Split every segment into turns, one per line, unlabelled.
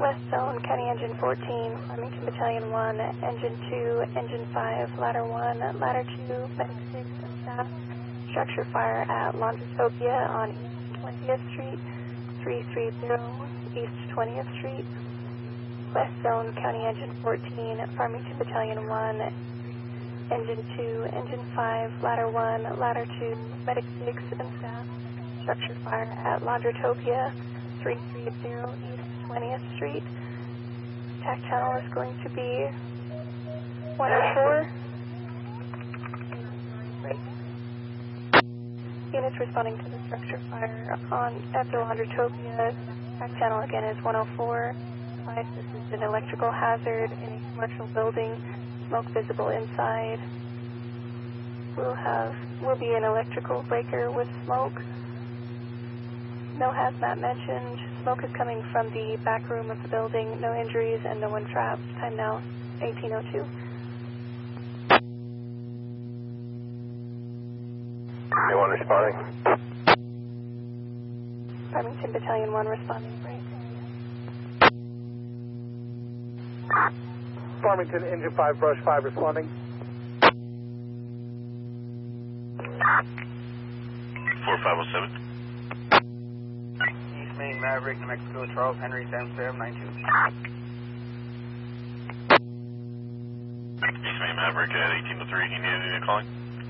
West Zone, County Engine 14, Farmington Battalion 1, Engine 2, Engine 5, Ladder 1, Ladder 2, Medic 6, and staff. Structure fire at Laundrotopia on East 20th Street, 330 East 20th Street. West Zone, County Engine 14, Farmington Battalion 1, Engine 2, Engine 5, Ladder 1, Ladder 2, Medic 6, and staff. Structure fire at Laundrotopia, 330 East 20th Street. Attack channel is going to be 104. Units responding to the structure fire at the Laundrotopia. Attack channel again is 104. This is an electrical hazard in a commercial building. Smoke visible inside. Will be an electrical breaker with smoke. No hazmat mentioned. Smoke is coming from the back room of the building. No injuries and no one trapped. Time now, 18:02.
Anyone responding?
Farmington Battalion 1 responding.
Farmington, Engine 5, Brush 5 responding.
4507.
East Main, Maverick, New Mexico, Charles Henry, Amsterdam, 92.
East Main Maverick at 1803. You need anything calling?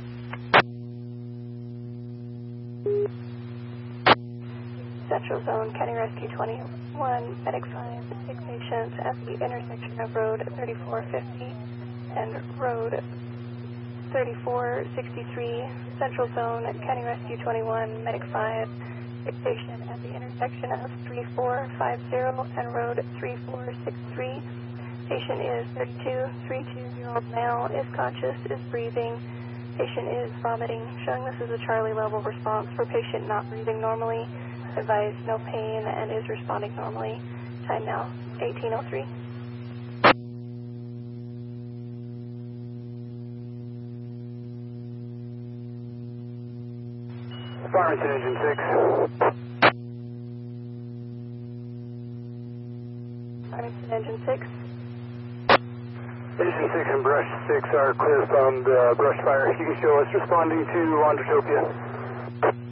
Central Zone, County Rescue 21, Medic 5, 6 patients at the intersection of Road 3450 and Road 3463. Central Zone, County Rescue 21, Medic 5, 6 patient at the intersection of 3450 and Road 3463. Patient is 32-year-old male, is conscious, is breathing. Patient is vomiting, showing this is a Charlie level response for patient not breathing normally. Advised no pain and is responding normally. Time now, 18:03.
Farmington, Engine 6.
Farmington, Engine 6.
Engine 6 and Brush 6 are clear from the brush fire. You can show us responding to Laundrotopia.